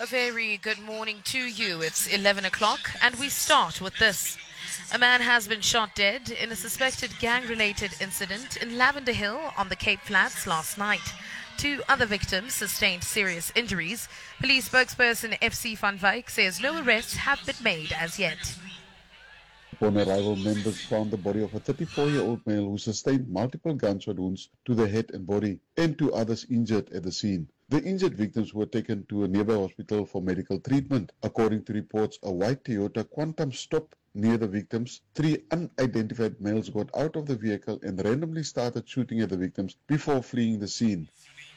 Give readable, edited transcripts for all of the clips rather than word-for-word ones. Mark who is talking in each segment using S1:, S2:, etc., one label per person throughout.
S1: A very good morning to you. It's 11 o'clock and we start with this. A man has been shot dead in a suspected gang-related incident in Lavender Hill on the Cape Flats last night. Two other victims sustained serious injuries. Police spokesperson FC Van Wyk says no arrests have been made as yet.
S2: Upon arrival, members found the body of a 34-year-old male who sustained multiple gunshot wounds to the head and body, and two others injured at the scene. The injured victims were taken to a nearby hospital for medical treatment. According to reports, a white Toyota Quantum stopped near the victims. Three unidentified males got out of the vehicle and randomly started shooting at the victims before fleeing the scene.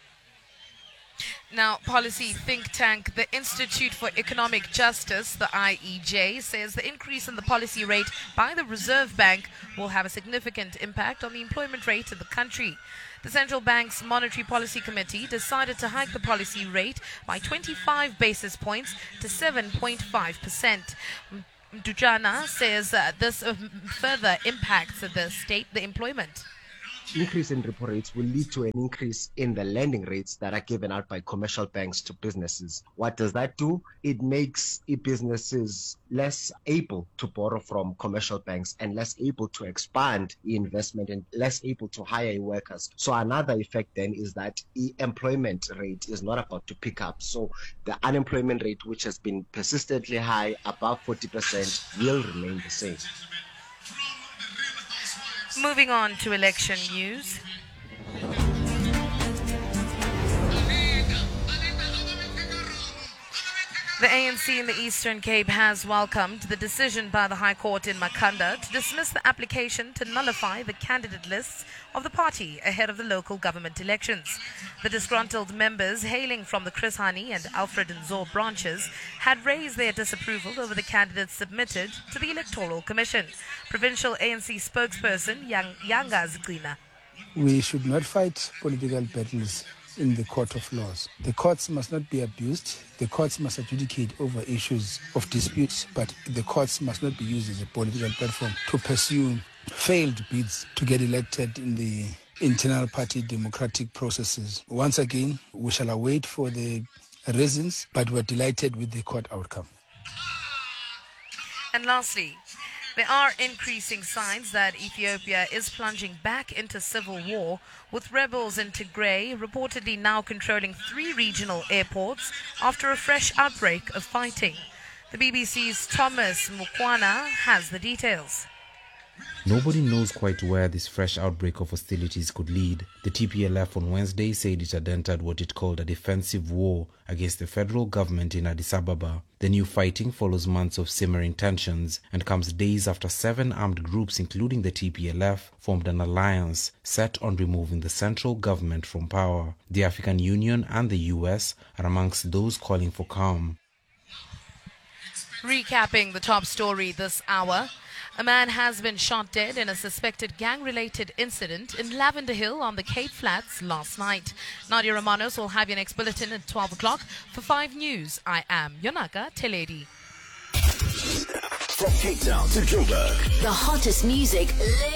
S1: Now, policy think tank, the Institute for Economic Justice, the IEJ, says the increase in the policy rate by the Reserve Bank will have a significant impact on the employment rate in the country. The Central Bank's Monetary Policy Committee decided to hike the policy rate by 25 basis points to 7.5%. Dujana says this further impacts the employment.
S3: Increase in repo rates will lead to an increase in the lending rates that are given out by commercial banks to businesses. What does that do? It makes businesses less able to borrow from commercial banks and less able to expand investment and less able to hire workers. So another effect then is that the employment rate is not about to pick up. So the unemployment rate, which has been persistently high, above 40%, will remain the same.
S1: Moving on to election news. The ANC in the Eastern Cape has welcomed the decision by the High Court in Makhanda to dismiss the application to nullify the candidate lists of the party ahead of the local government elections. The disgruntled members, hailing from the Chris Hani and Alfred Nzo branches, had raised their disapproval over the candidates submitted to the Electoral Commission. Provincial ANC spokesperson Yanga Zgina.
S4: We should not fight political battles in the court of laws. The courts must not be abused. The courts must adjudicate over issues of disputes, but the courts must not be used as a political platform to pursue failed bids to get elected in the internal party democratic processes. Once again, we shall await for the reasons, but we're delighted with the court outcome.
S1: And lastly, there are increasing signs that Ethiopia is plunging back into civil war, with rebels in Tigray reportedly now controlling 3 regional airports after a fresh outbreak of fighting. The BBC's Thomas Mukwana has the details.
S5: Nobody knows quite where this fresh outbreak of hostilities could lead. The TPLF on Wednesday said it had entered what it called a defensive war against the federal government in Addis Ababa. The new fighting follows months of simmering tensions and comes days after 7 armed groups, including the TPLF, formed an alliance set on removing the central government from power. The African Union and the US are amongst those calling for calm.
S1: Recapping the top story this hour. A man has been shot dead in a suspected gang-related incident in Lavender Hill on the Cape Flats last night. Nadia Romanos will have your next bulletin at 12 o'clock. For 5 News, I am Yonaka Teledi.
S6: From Cape Town to Joburg,
S7: the hottest music